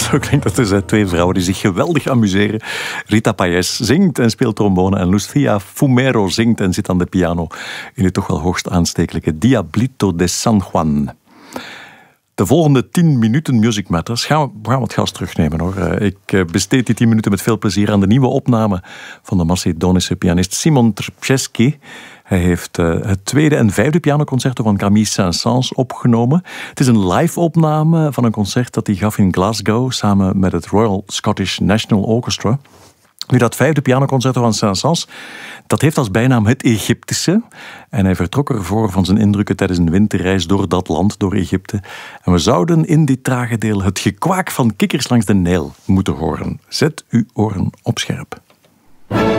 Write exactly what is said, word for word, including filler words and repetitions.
Zo klinkt het. Er zijn twee vrouwen die zich geweldig amuseren. Rita Payés zingt en speelt trombone en Lucia Fumero zingt en zit aan de piano in het toch wel hoogst aanstekelijke Diablito de San Juan. De volgende tien minuten Music Matters gaan we, we gaan het gas terugnemen, hoor. Ik besteed die tien minuten met veel plezier aan de nieuwe opname van de Macedonische pianist Simon Trpceski. Hij heeft uh, het tweede en vijfde pianoconcerto van Camille Saint-Saëns opgenomen. Het is een live-opname van een concert dat hij gaf in Glasgow samen met het Royal Scottish National Orchestra. Nu, dat vijfde pianoconcerto van Saint-Saëns, dat heeft als bijnaam het Egyptische. En hij vertrok ervoor van zijn indrukken tijdens een winterreis door dat land, door Egypte. En we zouden in dit trage deel het gekwaak van kikkers langs de Nijl moeten horen. Zet uw oren op scherp.